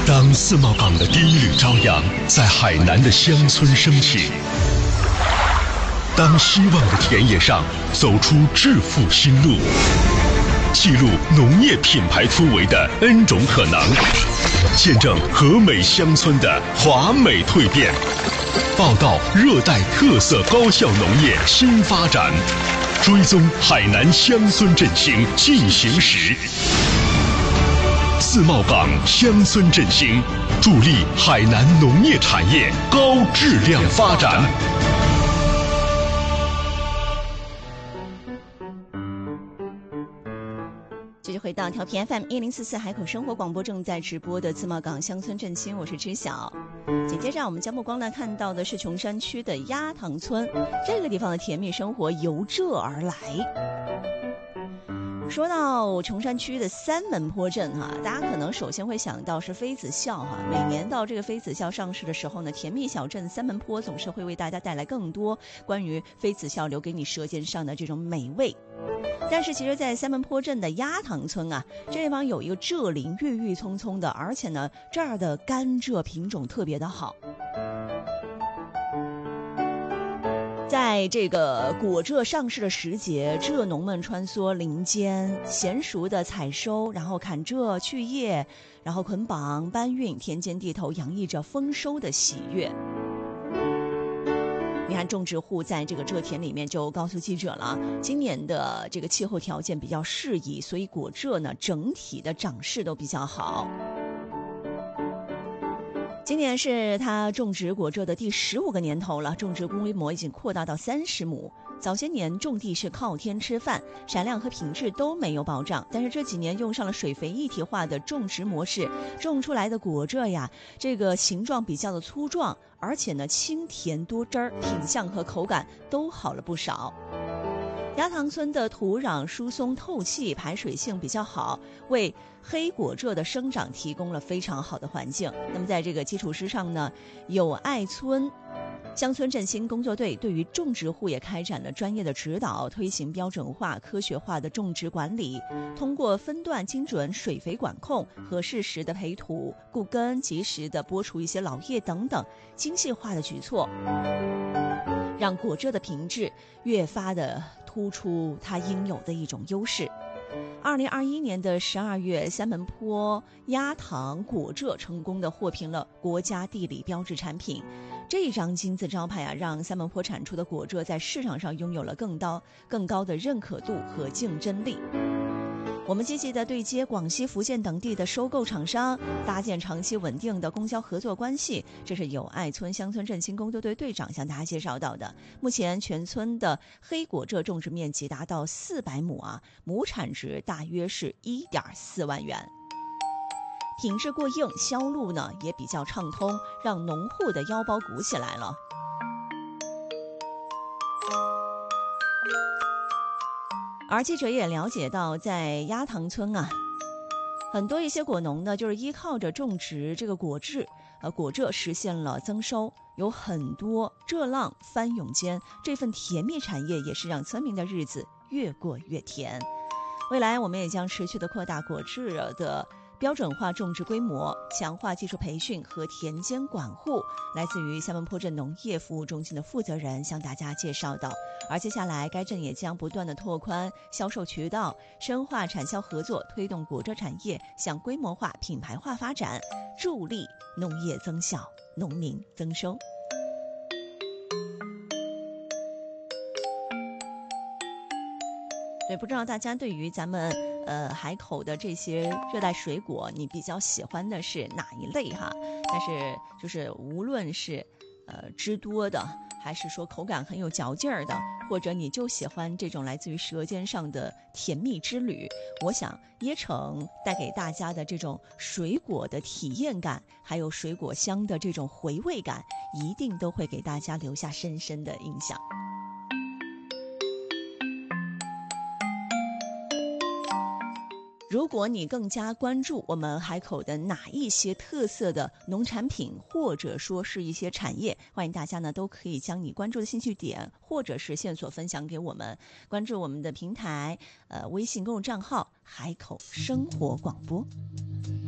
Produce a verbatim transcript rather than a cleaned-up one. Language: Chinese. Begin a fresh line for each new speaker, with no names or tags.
当自贸港的第一缕朝阳在海南的乡村升起，当希望的田野上走出致富新路，记录农业品牌突围的 N 种可能，见证和美乡村的华美蜕变，报道热带特色高效农业新发展，追踪海南乡村振兴进行时。自贸港乡村振兴，助力海南农业产业高质量发展。
继续回到调频 F M 一零四四海口生活广播，正在直播的自贸港乡村振兴，我是知晓。紧接着我们将目光来看到的是琼山区的鸭塘村，这个地方的甜蜜生活由这而来。说到琼山区的三门坡镇哈、啊，大家可能首先会想到是妃子笑哈、啊。每年到这个妃子笑上市的时候呢，甜蜜小镇三门坡总是会为大家带来更多关于妃子笑留给你舌尖上的这种美味。但是其实在三门坡镇的鸭塘村啊，这地方有一个蔗林郁郁葱葱的，而且呢这儿的甘蔗品种特别的好。在这个果蔗上市的时节，蔗农们穿梭林间，娴熟的采收，然后砍蔗去叶，然后捆绑搬运，田间地头洋溢着丰收的喜悦。你看种植户在这个蔗田里面就告诉记者了，今年的这个气候条件比较适宜，所以果蔗呢整体的长势都比较好。今年是他种植果蔗的第十五个年头了，种植规模已经扩大到三十亩。早些年种地是靠天吃饭，产量和品质都没有保障，但是这几年用上了水肥一体化的种植模式，种出来的果蔗呀，这个形状比较的粗壮，而且呢清甜多汁儿，品相和口感都好了不少。鸭塘村的土壤疏松透气，排水性比较好，为黑果蔗的生长提供了非常好的环境。那么在这个基础之上呢，友爱村乡村振兴工作队对于种植户也开展了专业的指导，推行标准化、科学化的种植管理，通过分段精准水肥管控和适时的培土、固根、及时的拨除一些老叶等等精细化的举措，让果蔗的品质越发的突出它应有的一种优势。二零二一年的十二月，三门坡鸭塘果蔗成功的获评了国家地理标志产品。这一张金字招牌啊，让三门坡产出的果蔗在市场上拥有了更高更高的认可度和竞争力。我们积极地对接广西、福建等地的收购厂商，搭建长期稳定的供销合作关系。这是友爱村乡村振兴工作队队长向大家介绍到的。目前全村的黑果蔗种植面积达到四百亩啊，亩产值大约是一点四万元。品质过硬，销路呢也比较畅通，让农户的腰包鼓起来了。而记者也了解到，在鸭塘村啊，很多一些果农呢，就是依靠着种植这个果汁，呃，果蔗实现了增收，有很多蔗浪翻涌间，这份甜蜜产业也是让村民的日子越过越甜。未来我们也将持续的扩大果汁的标准化种植规模，强化技术培训和田间管护。来自于三门坡镇农业服务中心的负责人向大家介绍到，而接下来该镇也将不断的拓宽销售渠道，深化产销合作，推动果蔗产业向规模化、品牌化发展，助力农业增效，农民增收。对，不知道大家对于咱们呃海口的这些热带水果，你比较喜欢的是哪一类哈？但是就是无论是呃汁多的，还是说口感很有嚼劲儿的，或者你就喜欢这种来自于舌尖上的甜蜜之旅，我想椰城带给大家的这种水果的体验感，还有水果香的这种回味感，一定都会给大家留下深深的印象。如果你更加关注我们海口的哪一些特色的农产品，或者说是一些产业，欢迎大家呢都可以将你关注的兴趣点或者是线索分享给我们。关注我们的平台，呃，微信公众账号海口生活广播。